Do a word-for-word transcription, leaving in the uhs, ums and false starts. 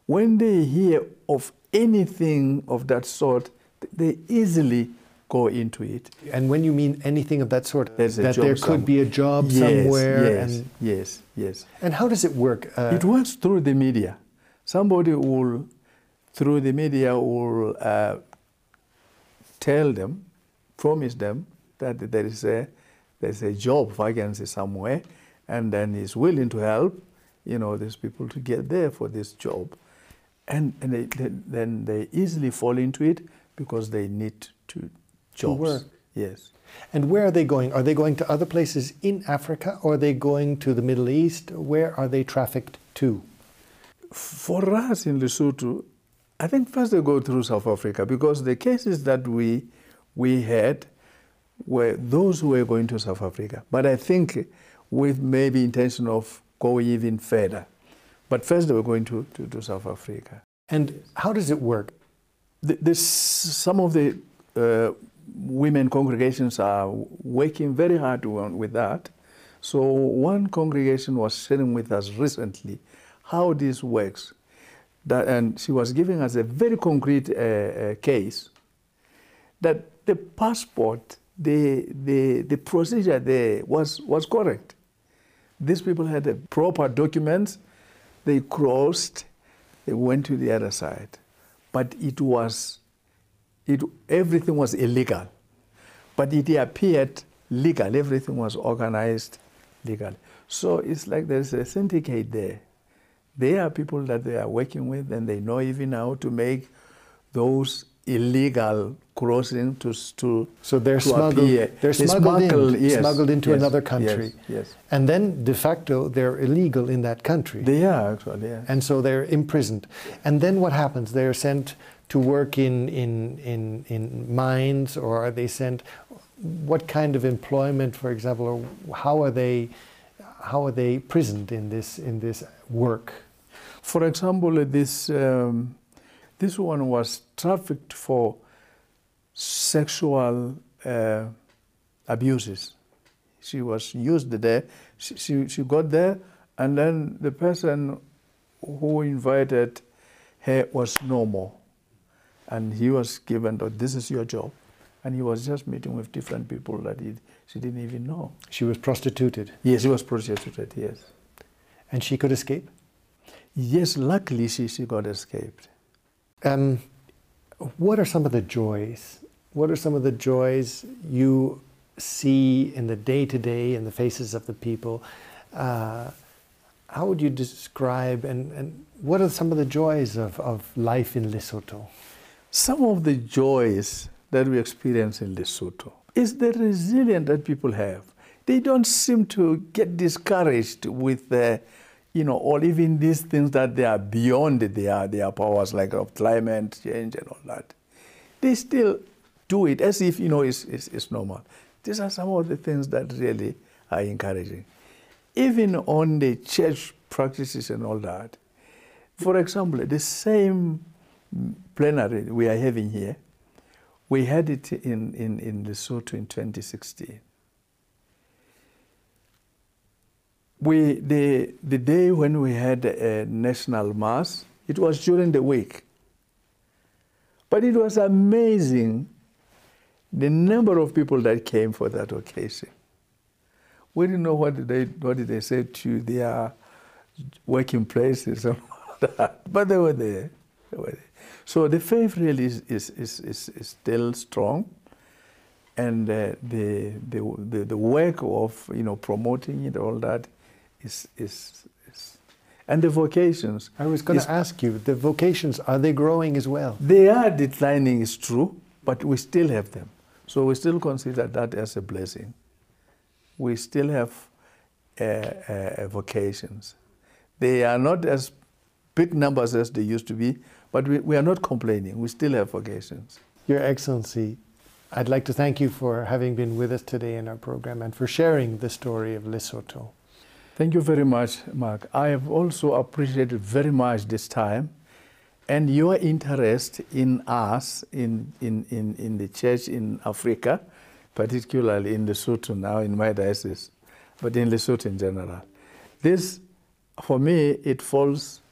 when they hear of anything of that sort, they easily go into it. And when you mean anything of that sort, There's a that job there could somewhere. be a job Yes, somewhere? yes, and, yes, yes. and how does it work? Uh, It works through the media. Somebody will, through the media, will uh, tell them, promise them that there is a there's a job vacancy somewhere, and then he's willing to help, you know, these people to get there for this job, and and they, they, then they easily fall into it because they need to jobs. work. Yes. And where are they going? Are they going to other places in Africa, or are they going to the Middle East? Where are they trafficked to? For us in Lesotho, I think first they go through South Africa, because the cases that we we had were those who were going to South Africa. But I think with maybe intention of going even further. But first they were going to, to, to South Africa. And how does it work? The, this, some of the uh, women congregations are working very hard on, with that. So one congregation was sharing with us recently how this works. That, and she was giving us a very concrete uh, uh, case that the passport, the, the, the procedure there was, was correct. These people had a proper documents, they crossed, they went to the other side. But it was, it, everything was illegal. But it appeared legal, everything was organized legal. So it's like there's a syndicate there. There are people that they are working with, and they know even how to make those illegal crossing to to so they're to smuggled. appear. They're smuggled, smuggle, in, yes, smuggled into yes, another country, yes, yes. And then de facto they're illegal in that country. They are actually, yeah. And so they're imprisoned. And then what happens? They're sent to work in in in in mines, or are they sent? What kind of employment, for example, or how are they? How are they prisoned in this in this work? For example, this um, this one was trafficked for sexual uh, abuses. She was used there. She, she, she got there, and then the person who invited her was no more. And he was given, oh, this is your job. And he was just meeting with different people that he, she didn't even know. She was prostituted? Yes, she was prostituted, yes. And she could escape? Yes, luckily she, she got escaped. Um, what are some of the joys? What are some of the joys you see in the day-to-day in the faces of the people? Uh, how would you describe, and, and what are some of the joys of, of life in Lesotho? Some of the joys that we experience in Lesotho is the resilience that people have. They don't seem to get discouraged with the, you know, or even these things that they are beyond their, their powers, like of climate change and all that. They still do it as if, you know, it's, it's, it's normal. These are some of the things that really are encouraging. Even on the church practices and all that. For example, the same plenary we are having here, we had it in, in, in Lesotho in twenty sixteen. We, the, the day when we had a national mass, it was during the week. But it was amazing the number of people that came for that occasion. We didn't know what did they, what did they say to their working places and all that, but they were there. They were there. So the faith really is, is, is, is, is still strong, and uh, the, the, the, the work of, you know, promoting it, all that, is, is, is and the vocations. I was going to ask you, the vocations, are they growing as well? They are declining, it's true, but we still have them. So we still consider that as a blessing. We still have uh, uh, vocations. They are not as big numbers as they used to be, but we, we are not complaining. We still have vocations. Your Excellency, I'd like to thank you for having been with us today in our program and for sharing the story of Lesotho. Thank you very much, Mark. I have also appreciated very much this time and your interest in us, in, in, in, in the church in Africa, particularly in Lesotho now, in my diocese, but in Lesotho in general. This, for me, it falls